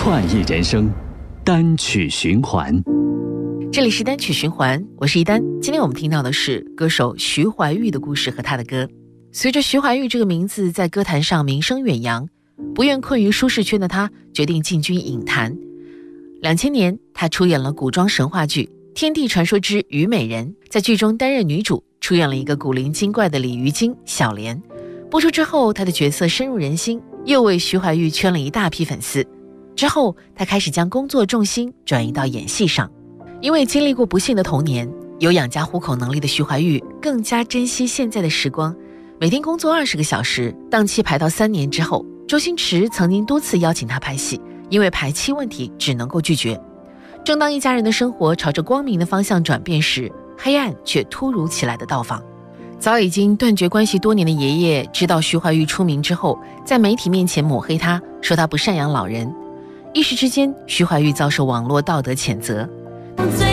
快意人生，单曲循环。 这里是单曲循环，我是一丹。今天我们听到的是歌手徐怀钰的故事和他的歌。随着徐怀钰这个名字在歌坛上名声远扬，不愿困于舒适圈的他决定进军影坛。2000年，他出演了古装神话剧《天地传说之虞美人》，在剧中担任女主，出演了一个古灵精怪的鲤鱼精小莲。播出之后，他的角色深入人心，又为徐怀钰圈了一大批粉丝。之后，他开始将工作重心转移到演戏上。因为经历过不幸的童年，有养家糊口能力的徐怀钰更加珍惜现在的时光，每天工作20个小时，档期排到3年之后，周星驰曾经多次邀请他拍戏，因为排期问题只能够拒绝。正当一家人的生活朝着光明的方向转变时，黑暗却突如其来的到访。早已经断绝关系多年的爷爷知道徐怀钰出名之后，在媒体面前抹黑他，说他不赡养老人。一时之间，徐怀钰遭受网络道德谴责。